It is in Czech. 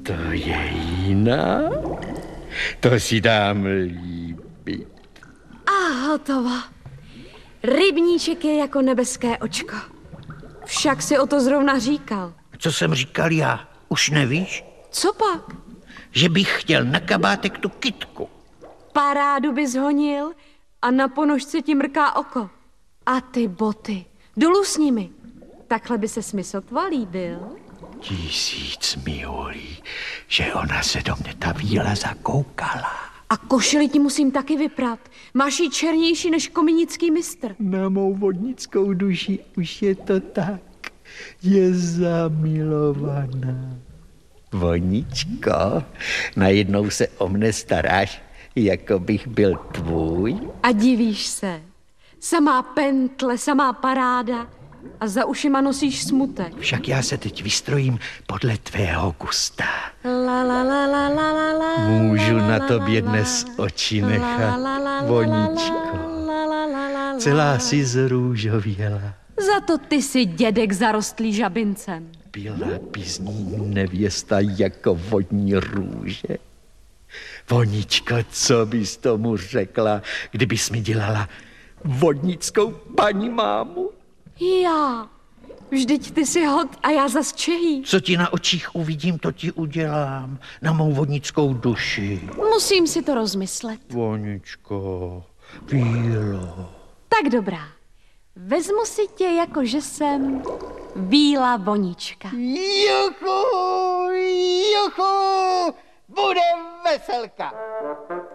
To je jiná. To si dám líbit. A hotovo. Rybníček je jako nebeské očko. Však si o to zrovna říkal. Co jsem říkal já? Už nevíš? Co pak? Že bych chtěl na kabátek tu kytku. Parádu bys honil a na ponožce ti mrká oko. A ty boty, dolů s nimi. Takhle by se smysotva líbil. 1000 miolí, že ona se do mě ta víla zakoukala. A košili ti musím taky vyprat. Máš ji černější než kominický mistr. Na mou vodnickou duši už je to tak. Je zamilovaná. Voničko, najednou se o mne staráš, jako bych byl tvůj. A divíš se. Samá pentle, samá paráda. A za ušima nosíš smutek. Však já se teď vystrojím podle tvého gusta. La, la, la, la, la, la, la, Můžu la, na la, tobě la, dnes oči nechat, la, la, la, voničko. la, la, la, la, Celá si zrůžověla. Za to ty si dědek zarostlý žabincem. Byla by z ní nevěsta jako vodní růže. Voničko, co bys tomu řekla, kdybys mi dělala vodnickou paní mámu? Já. Vždyť ty si hod a já zas čehý. Co ti na očích uvidím, to ti udělám. Na mou vodnickou duši. Musím si to rozmyslet. Voničko, vílo. Tak dobrá. Vezmu si tě, jako že jsem Víla Vonička. Juchu, juchu, bude veselka.